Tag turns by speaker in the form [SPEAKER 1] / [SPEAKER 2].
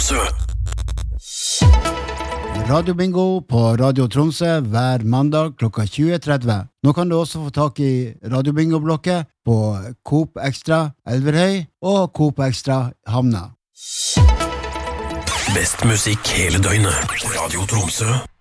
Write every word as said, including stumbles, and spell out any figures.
[SPEAKER 1] Tromsø.
[SPEAKER 2] Radio Bingo på Radio Tromsø hver mandag klokka tjue tretti. Nå kan du også få tak i Radio Bingo-blokket på Coop Extra Elverhøy og Coop Extra Hamna.
[SPEAKER 1] Best musikk hele døgnet. Radio Tromsø.